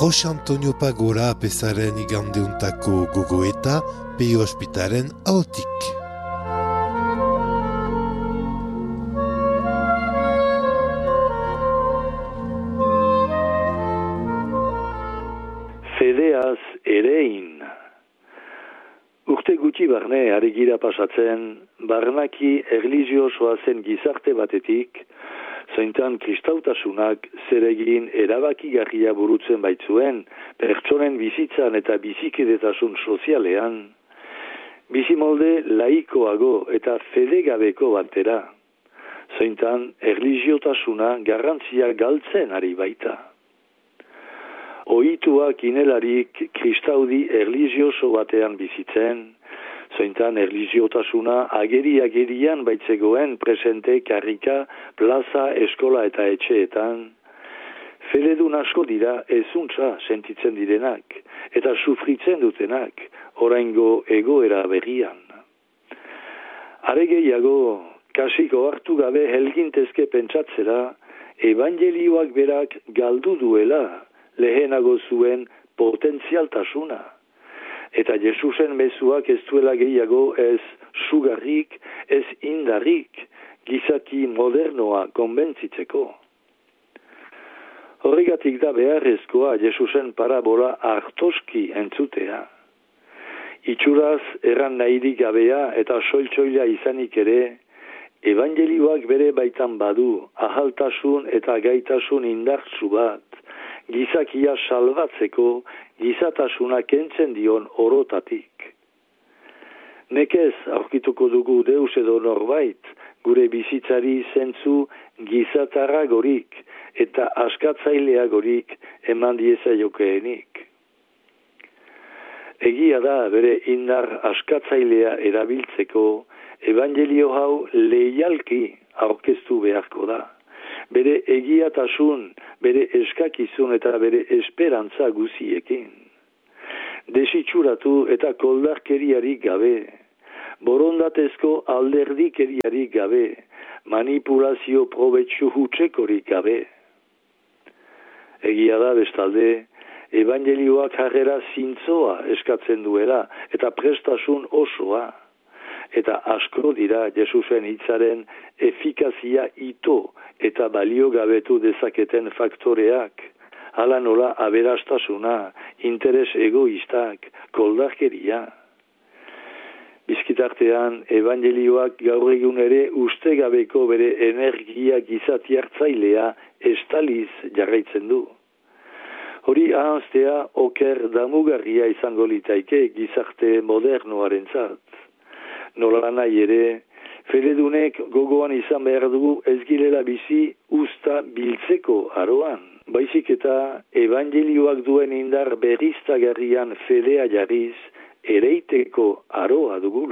Jose Antonio Pagora apezaren igandeuntako gogoeta Peio Ospitaren ahotik. Fedeaz erein. Urte gutxi barne aregira pasatzen, barnaki erlijiosoa zen gizarte batetik, zointan kristautasunak zeregin erabakigarria burutzen baitzuen, pertsonen bizitzan eta bizikidetasun sozialean, bizimolde laikoago eta fedegabeko batera, zointan erlijiotasuna garrantzia galtzen ari baita. Ohituak inelarik kristaudi erlijioso batean bizitzen, zointan erlijiotasuna ageri-agerian baitzegoen presente karrika, plaza, eskola eta etxeetan, feledun asko dira ezuntza sentitzen direnak, eta sufritzen dutenak, oraingo egoera berrian. Are gehiago, kasiko hartu gabe helgintezke pentsatzera, evangelioak berak galdu duela, lehenago zuen potentzialtasuna. Eta Jesusen mezuak ez duela gehiago ez sugarrik, ez indarrik, gizaki modernoa konbentzitzeko. Horregatik da beharrezkoa Jesusen parabola hartoski entzutea. Itxuraz erran nahirik gabea eta soiltsoila izanik ere, evangelioak bere baitan badu, ahaltasun eta gaitasun indartsu bat, gizakia salbatzeko gizatasuna kentzen dion orotatik. Nekez aurkituko dugu Deus edo norbait, gure bizitzari zentzu gizatarragorik eta askatzaileagorik eman diezaiokeenik. Egia da bere indar askatzailea erabiltzeko, evangelio hau leialki aurkeztu beharko da. Bere egiatasun, bere eskakizun eta bere esperantza guziekin. Desitxuratu eta koldarkeriarik gabe, borondatezko alderdikeriarik gabe, manipulazio probetxu hutsekorik gabe. Egia da bestalde, evangelioak jarrera zintzoa eskatzen duela eta prestasun osoa. Eta asko dira Jesusen hitzaren efikazia ito eta baliogabetu dezaketen faktoreak, hala nola aberastasuna, interes egoistak, koldarkeria. Bizkitartean, evangelioak gaur egun ere ustegabeko bere energia gizatiartzailea estaliz jarraitzen du. Hori ahanztea oker damugarria izango litaike gizarte modernoarentzat. Nola nahi ere, feledunek gogoan izan behar dugu ez girela bizi usta biltzeko aroan. Baizik eta evangelioak duen indar berriztagarrian fedea jarriz ereiteko aroa dugula.